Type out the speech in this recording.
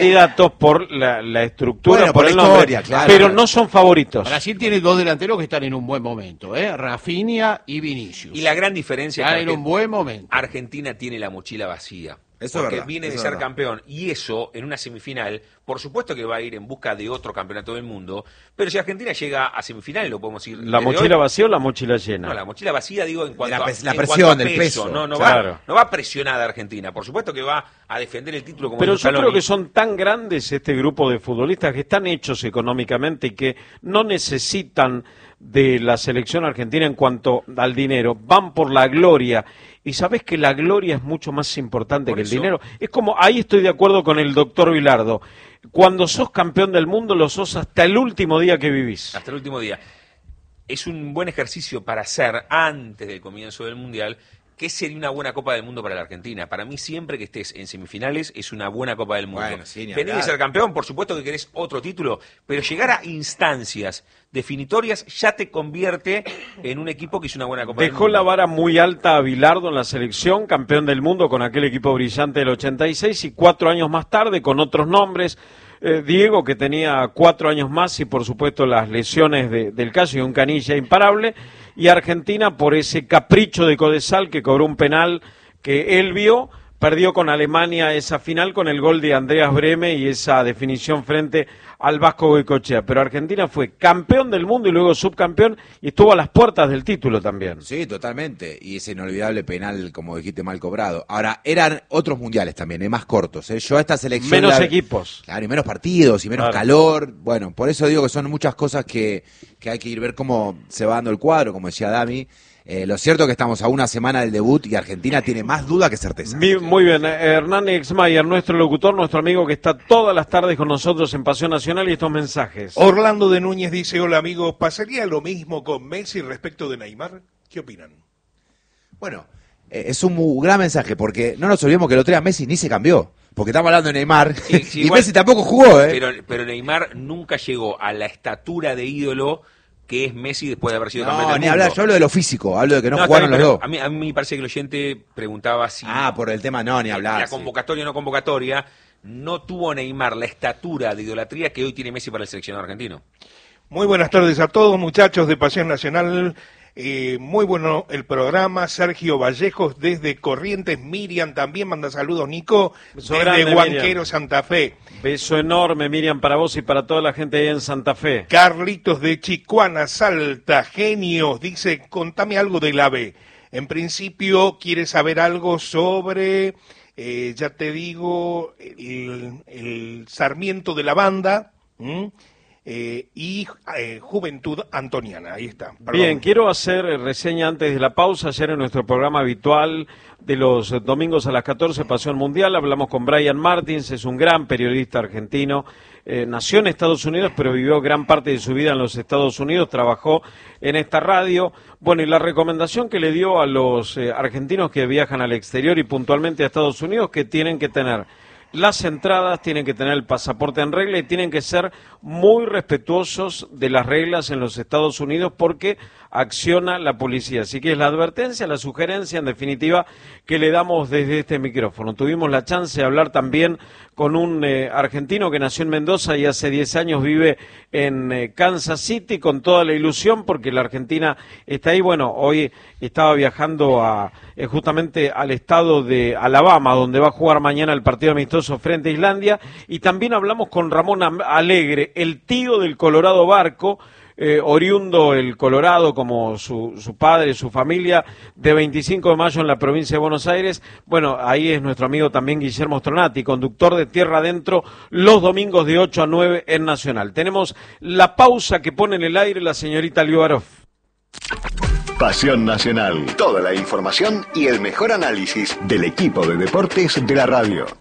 candidatos por la estructura, bueno, por el la nombre, historia, claro. pero no son favoritos. Brasil tiene dos delanteros que están en un buen momento, Rafinha y Vinicius. Y la gran diferencia están es en que un buen momento. Argentina tiene la mochila vacía. Eso es porque verdad, viene de eso ser es verdad. campeón, y eso en una semifinal, por supuesto que va a ir en busca de otro campeonato del mundo, pero si Argentina llega a semifinales, lo podemos decir. ¿La desde mochila hoy. vacía o la mochila llena? No, la mochila vacía, digo, en cuanto La a presión, cuanto a el peso. No Claro. va presionada Argentina. Por supuesto que va a defender el título como Pero dijo yo Scaloni. creo que son tan grandes este grupo de futbolistas que están hechos económicamente y que no necesitan de la selección argentina en cuanto al dinero, van por la gloria. Y sabés que la gloria es mucho más importante Por que el eso. dinero. Es como, ahí estoy de acuerdo con el doctor Bilardo. Cuando sos campeón del mundo, lo sos hasta el último día que vivís. Hasta el último día. Es un buen ejercicio para hacer antes del comienzo del Mundial. ¿Qué sería una buena Copa del Mundo para la Argentina? Para mí, siempre que estés en semifinales, es una buena Copa del Mundo. Bueno, sí, ni Venir de hablar. ser campeón, por supuesto que querés otro título, pero llegar a instancias definitorias ya te convierte en un equipo que es una buena Copa del Dejó Mundo. la vara muy alta a Bilardo en la selección, campeón del mundo con aquel equipo brillante del 86, y 4 años más tarde, con otros nombres, Diego, que tenía 4 años más, y por supuesto las lesiones del caso y un Canilla imparable, y Argentina por ese capricho de Codesal que cobró un penal que él vio, perdió con Alemania esa final con el gol de Andreas Brehme y esa definición frente al Vasco Goicoechea. Pero Argentina fue campeón del mundo y luego subcampeón y estuvo a las puertas del título también. Sí, totalmente. Y ese inolvidable penal, como dijiste, mal cobrado. Ahora, eran otros mundiales también, más cortos. Yo a esta selección... Menos equipos. Claro, y menos partidos, y menos Claro. calor. Bueno, por eso digo que son muchas cosas que hay que ir ver cómo se va dando el cuadro, como decía Dami. Lo cierto es que estamos a una semana del debut y Argentina tiene más duda que certeza. Muy bien, Hernán Exmayer, nuestro locutor, nuestro amigo que está todas las tardes con nosotros en Pasión Nacional, y estos mensajes. Orlando de Núñez dice, hola amigos, ¿pasaría lo mismo con Messi respecto de Neymar? ¿Qué opinan? Bueno, es un gran mensaje, porque no nos olvidemos que el otro día Messi ni se cambió. Porque estamos hablando de Neymar, Sí, y igual- Messi tampoco jugó, ¿eh? Pero Neymar nunca llegó a la estatura de ídolo que es Messi después de haber sido campeón No, del ni mundo. hablar, yo hablo de lo físico, hablo de que no está jugaron bien, los pero dos. a mí me parece que el oyente preguntaba si Por el tema no, ni hablar. la sí. convocatoria o no convocatoria, no tuvo Neymar la estatura de idolatría que hoy tiene Messi para el seleccionado argentino. Muy buenas tardes a todos, muchachos de Pasión Nacional. Muy bueno el programa. Sergio Vallejos desde Corrientes. Miriam también manda saludos. Nico Beso desde grande, Huanquero, Miriam. Santa Fe. Beso enorme, Miriam, para vos y para toda la gente ahí en Santa Fe. Carlitos de Chicuana, Salta, genios, dice, contame algo del AVE. En principio, quiere saber algo sobre, ya te digo, el Sarmiento de la banda y Juventud Antoniana. Ahí está. Perdón. Bien, quiero hacer reseña antes de la pausa. Ayer en nuestro programa habitual de los domingos a las 14, Pasión Mundial, hablamos con Brian Martins, es un gran periodista argentino, nació en Estados Unidos, pero vivió gran parte de su vida en los Estados Unidos, trabajó en esta radio. Bueno, y la recomendación que le dio a los argentinos que viajan al exterior y puntualmente a Estados Unidos, que tienen que tener las entradas, tienen que tener el pasaporte en regla y tienen que ser muy respetuosos de las reglas en los Estados Unidos porque acciona la policía. Así que es la advertencia, la sugerencia, en definitiva, que le damos desde este micrófono. Tuvimos la chance de hablar también con un argentino que nació en Mendoza y hace 10 años vive en Kansas City, con toda la ilusión porque la Argentina está ahí. Bueno, hoy estaba viajando justamente al estado de Alabama, donde va a jugar mañana el partido amistoso frente a Islandia, y también hablamos con Ramón Alegre, el tío del Colorado Barco, oriundo el Colorado como su padre, su familia, de 25 de mayo en la provincia de Buenos Aires. Bueno, ahí es nuestro amigo también Guillermo Stronati, conductor de Tierra Adentro, los domingos de 8 a 9 en Nacional. Tenemos la pausa que pone en el aire la señorita Liubarov. Pasión Nacional. Toda la información y el mejor análisis del equipo de deportes de la radio.